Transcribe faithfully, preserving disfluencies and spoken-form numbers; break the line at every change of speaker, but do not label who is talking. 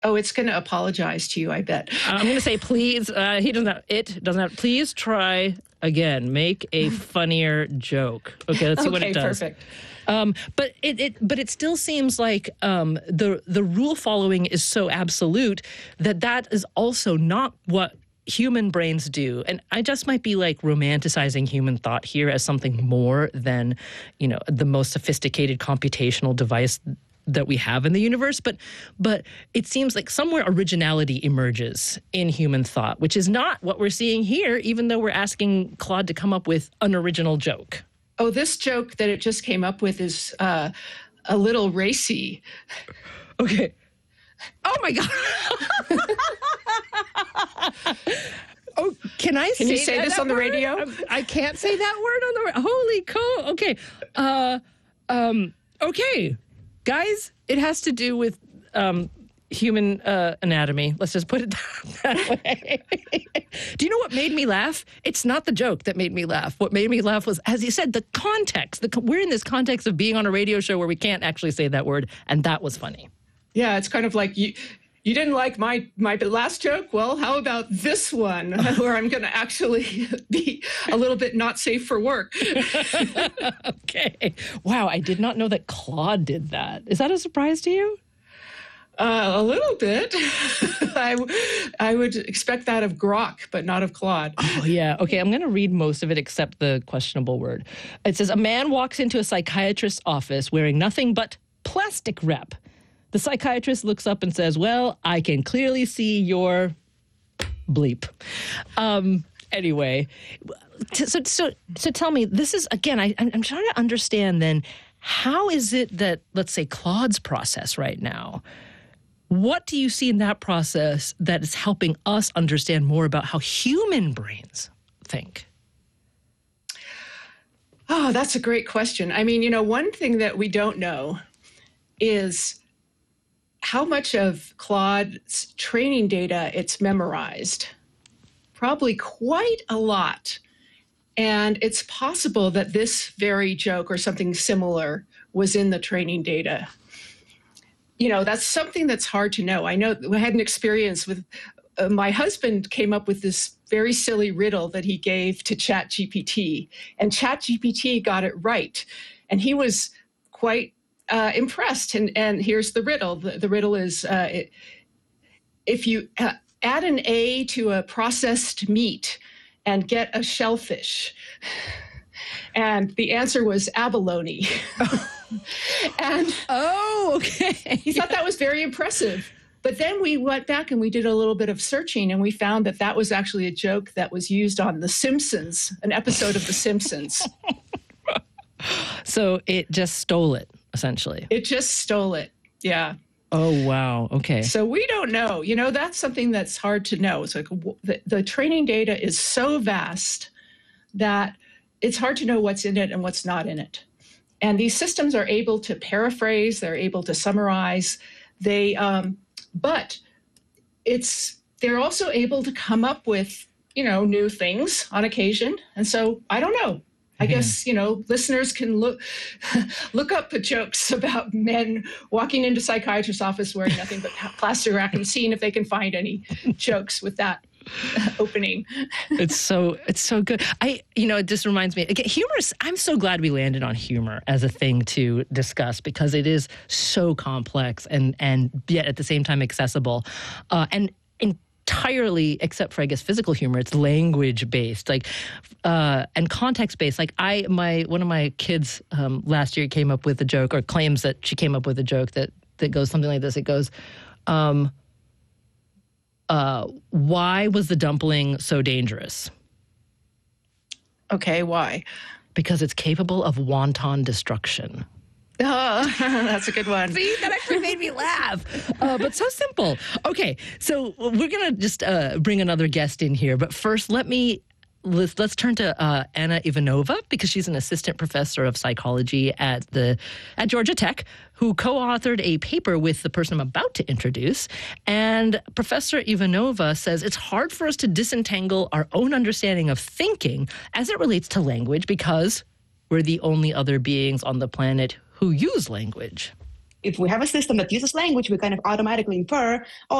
Oh, it's going to apologize to you, I bet.
I'm going to say, please, uh, he doesn't have, it doesn't have, please try again. Make a funnier joke. Okay, let's see
okay,
what it does.
Perfect.
Um, but it, it but it still seems like um, the the rule following is so absolute that that is also not what human brains do. And I just might be like romanticizing human thought here as something more than, you know, the most sophisticated computational device that we have in the universe, but but it seems like somewhere originality emerges in human thought, which is not what we're seeing here, even though we're asking Claude to come up with an original joke.
Oh, this joke that it just came up with is uh, a little racy.
Okay. Oh my God. Oh, can I
can
say
you say
that,
this
that
on the
word?
radio?
I can't say that word on the holy co. Okay. Uh, um, okay. Guys, it has to do with um, human uh, anatomy. Let's just put it that way. Do you know what made me laugh? It's not the joke that made me laugh. What made me laugh was, as you said, the context. The, we're in this context of being on a radio show where we can't actually say that word, and that was funny.
Yeah, it's kind of like you you didn't like my, my last joke? Well, how about this one where I'm going to actually be a little bit not safe for work?
Okay. Wow, I did not know that Claude did that. Is that a surprise to you?
Uh, a little bit. I, I would expect that of Grok, but not of Claude.
Oh, yeah. Okay, I'm going to read most of it except the questionable word. It says, a man walks into a psychiatrist's office wearing nothing but plastic wrap. The psychiatrist looks up and says, well, I can clearly see your bleep. Um, anyway, so, so, so tell me, this is, again, I, I'm trying to understand then, how is it that, let's say, Claude's process right now, what do you see in that process that is helping us understand more about how human brains think?
Oh, that's a great question. I mean, you know, one thing that we don't know is how much of Claude's training data it's memorized. Probably quite a lot. And it's possible that this very joke or something similar was in the training data. You know, that's something that's hard to know. I know I had an experience with uh, my husband came up with this very silly riddle that he gave to ChatGPT, and ChatGPT got it right. And he was quite uh, impressed. And, and here's the riddle. The, the riddle is, uh, it, if you uh, add an A to a processed meat and get a shellfish, and the answer was abalone. And
oh, okay.
He thought that was very impressive. But then we went back and we did a little bit of searching, and we found that that was actually a joke that was used on The Simpsons, an episode of The Simpsons.
So it just stole it, essentially.
It just stole it. Yeah.
Oh, wow. Okay.
So we don't know. You know, that's something that's hard to know. It's like the, the training data is so vast that it's hard to know what's in it and what's not in it. And these systems are able to paraphrase, they're able to summarize, they, um, but it's they're also able to come up with, you know, new things on occasion. And so I don't know. I mm-hmm. guess, you know, listeners can look look up the jokes about men walking into psychiatrist's office wearing nothing but plastic wrap and seeing if they can find any jokes with that opening.
It's so it's so good. I you know it just reminds me again, humor is, I'm so glad we landed on humor as a thing to discuss, because it is so complex and and yet at the same time accessible, uh, and entirely, except for I guess physical humor, it's language based, like uh, and context based. Like I my one of my kids um, last year came up with a joke, or claims that she came up with a joke that that goes something like this. It goes. Um, Uh, why was the dumpling so dangerous?
Okay, why?
Because it's capable of wanton destruction.
Oh, that's a good one.
See, that actually made me laugh. Uh, but so simple. Okay, so we're going to just uh, bring another guest in here. But first, let me... Let's, let's turn to uh, Anna Ivanova, because she's an assistant professor of psychology at the at Georgia Tech, who co-authored a paper with the person I'm about to introduce. And Professor Ivanova says it's hard for us to disentangle our own understanding of thinking as it relates to language, because we're the only other beings on the planet who use language.
if we have a system that uses language, we kind of automatically infer, oh,